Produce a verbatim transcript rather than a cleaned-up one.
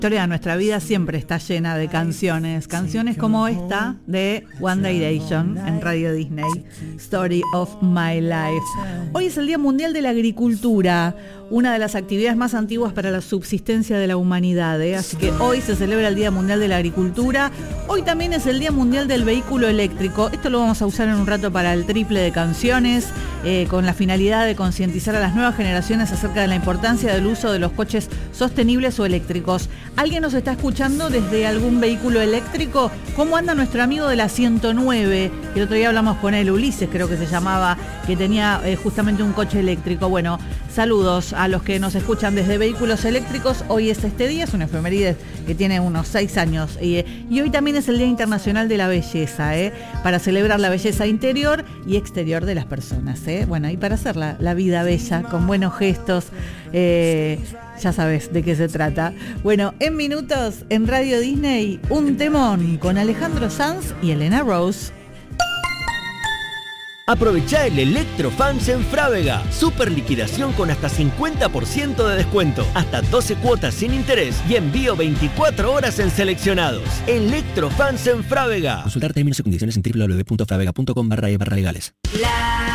La historia de nuestra vida siempre está llena de canciones, canciones como esta de One Direction en Radio Disney, Story of My Life. Hoy es el Día Mundial de la Agricultura, una de las actividades más antiguas para la subsistencia de la humanidad, ¿eh? Así que hoy se celebra el Día Mundial de la Agricultura. Hoy también es el Día Mundial del Vehículo Eléctrico. Esto lo vamos a usar en un rato para el triple de canciones, eh, con la finalidad de concientizar a las nuevas generaciones acerca de la importancia del uso de los coches sostenibles o eléctricos. ¿Alguien nos está escuchando desde algún vehículo eléctrico? ¿Cómo anda nuestro amigo de la ciento nueve? El otro día hablamos con él, Ulises creo que se llamaba, que tenía eh, justamente un coche eléctrico. Bueno, saludos a los que nos escuchan desde vehículos eléctricos. Hoy es este día, es una efeméride que tiene unos seis años. Y, y hoy también es el Día Internacional de la Belleza, ¿eh? Para celebrar la belleza interior y exterior de las personas, ¿eh? Bueno, y para hacer la, la vida bella, con buenos gestos, eh, ya sabes de qué se trata. Bueno, en minutos, en Radio Disney, un temón con Alejandro Sanz y Elena Rose. Aprovecha el Electrofans en Frávega. Super liquidación con hasta cincuenta por ciento de descuento. Hasta doce cuotas sin interés y envío veinticuatro horas en seleccionados. Electrofans en Frávega. Consultar términos y condiciones en doble u doble u doble u punto fravega punto com barra e barra legales. La